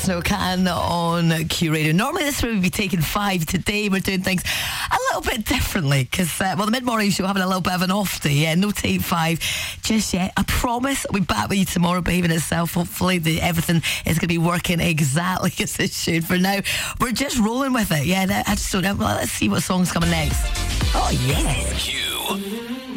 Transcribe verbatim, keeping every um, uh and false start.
Snow Can on Q Radio. Normally this would be taking five. Today we're doing things a little bit differently because, uh, well, the mid-morning show having a little bit of an off day. Yeah, no take five just yet. I promise I'll be back with you tomorrow behaving itself. Hopefully the, everything is going to be working exactly as it should. For now, we're just rolling with it. Yeah, I just don't know. Well, let's see what song's coming next. Oh, yes. Q